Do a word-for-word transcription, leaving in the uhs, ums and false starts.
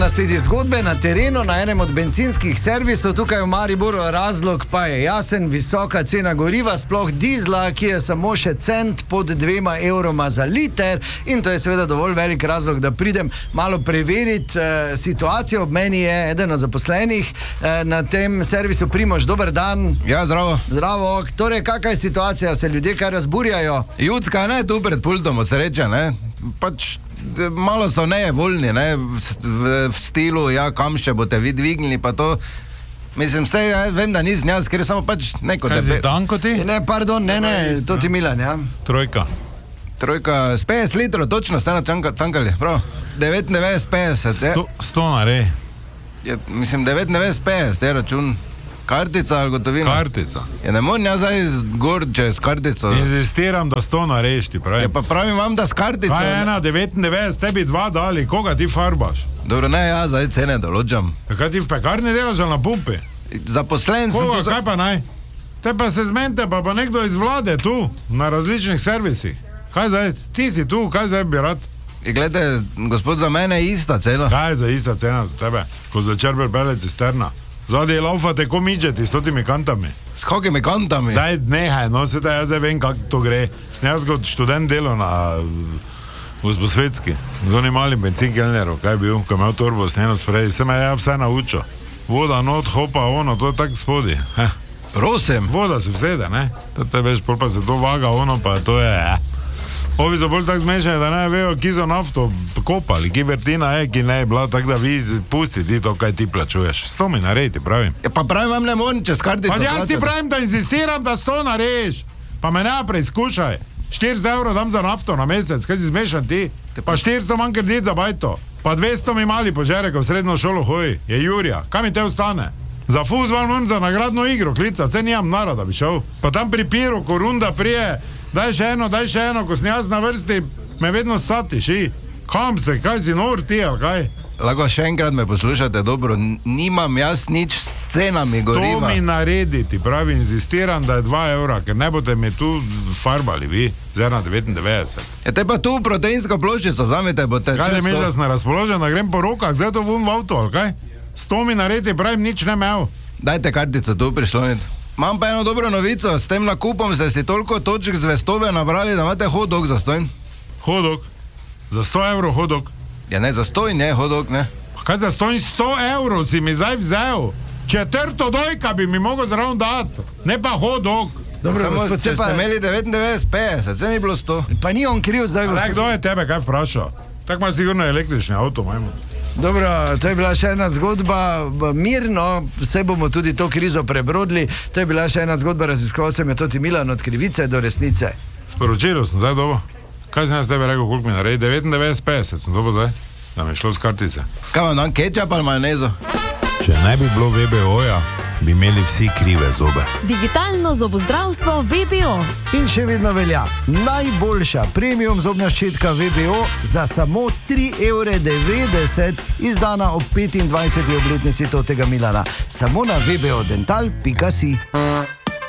Nasledi zgodbe na terenu, na enem od bencinskih servisov, tukaj v Mariboru. Razlog pa je jasen, visoka cena goriva, sploh dizla, ki je samo še cent pod dvema evroma za liter, in to je seveda dovolj velik razlog, da pridem malo preveriti uh, situacijo. Ob meni je eden od zaposlenih uh, na tem servisu. Primož, dober dan. Ja, zdravo. Zdravo. Torej, kakaj je situacija? Se ljudje kaj razburjajo? Jutska, ne, tu pred pultom od sreče, ne, pač malo so nevoljni, ne, v, v, v stilu, ja, kam še boste vi dvignili, pa to, mislim, vse, ja, vem, da ni znjaz, ker je samo pač neko... Kaj si, Danko ti? Ne, pardon, ne, ne, to ti Milan, ja. Trojka. Trojka, s petdeset litrov, točno, ste na tankali, prav, devetindevetdeset petdeset, Sto, sto narej. Je, mislim, devetindevetdeset petdeset, je račun. Kartica ali gotovina? Kartica. Ja, ne moram jaz zdaj gor čez kartico. Inzistiram, da sto nareš, ti pravim. Ja, pa pravim vam, da s kartico... Kaj je ena, devetindevetdeset, tebi dva dali, koga ti farbaš? Dobro, ne, ja, zdaj cene določam. Ja, kaj ti v pekarni delaš ali na pumpi? Zaposlen sem... Koga, kaj pa naj? Te pa se zmente, pa pa nekdo iz vlade tu, na različnih servisih. Kaj zdaj, ti si tu, kaj zdaj bi rad? Glede, gospod, za mene je ista cena. Kaj je za ista cena za tebe, ko zvečer pripelje cisterna? Zadaj laufate ko midžeti s totimi kantami. S kakimi kantami? Daj, nehaj, no, se da jaz zdaj vem, kako to gre. Sem jaz kot študent delal na Gosposvetski, z onim malim bencinkelnerom, kaj je bil, ko je imel torbo sneno spredi, se me je ja vse naučil. Voda, not, hopa, ono, to je tako spodi. Prosim. Voda se vsede, ne? To te veš, pol pa se to vaga, ono pa to je... Ovi so bolj tako zmešani, da ne vejo, ki so nafto kopali, ki vrtina je, ki ne je bila, tako da vi pusti ti to, kaj ti plačuješ. Sto mi naredi, pravim. Ja, pa pravim vam ne moram čez kartico. Pa jaz ti pravim, da insistiram, da sto narediš. Pa me ne preizkušaj. štiristo evrov dam za nafto na mesec, kaj si zmešan ti? Pa štiristo manj kredit za bajto. Pa dvesto mi mali požere, ko v srednjo šolo hoji. Je Jurija. Kaj mi te ostane? Za fuzbal moram za nagradno igro klica, ce nijam nara, da bi šel. Pa tam pri piru, ko runda prije, daj še eno, daj še eno, ko sem jaz na vrsti, me vedno satiš, i. Kam ste, kaj si nor ti, ali kaj? Lahko še enkrat me poslušate, dobro, nimam jaz nič s cenami goriva. To mi narediti, pravi, inzistiram, da je dva evra, ker ne boste mi tu farbali, vi, zdaj na devetindevetdeset. Ja, te pa tu proteinsko ploščico, vzamite, boste često... Kaj ti misliš, da sem razpoložen, da grem po rokah, zdaj to vun v avto, ali kaj? Sto mi narediti, pravim, nič ne imel. Dajte kartico tu prisloniti. Imam pa eno dobro novico, s tem nakupom ste si toliko točk zvestobe nabrali, da imate hot-dog za stojn. Hot-dog? Za sto evrov hot-dog? Ja ne, za stojn, ne, hot-dog, ne. Kaj za stojn sto evrov si mi zdaj vzel? Četrto dojka bi mi mogel zraven dati, ne pa hot-dog. Dobro, samo, gospod, če pa... ste imeli devetindevetdeset petdeset, se ni bilo sto. Pa ni on kriv zdaj, gospod. Kdo je tebe kaj vprašal? Tak ima sigurno električni avto, majmo. Dobro, to je bila še ena zgodba, mirno se bomo tudi to krizo prebrodili. To je bila še ena zgodba, raziskoval sem je Toti Milan, od krivice do resnice. Sporočilo sem zdaj dobo. Kaj sem jaz tebe rekel, koliko mi naredi? devetindevetdeset petdeset sem dobo zdaj, da mi je šlo z kartice. Kaj vam dan, kečap ali majonezo? Če ne bi bilo V B O-ja, bi imeli vsi krive zobe. Digitalno zobozdravstvo V B O. In še vedno velja najboljša premium zobna ščetka V B O za samo tri evre devetdeset, izdana ob petindvajseti obletnici Totega Milana. Samo na v b o dental pika si.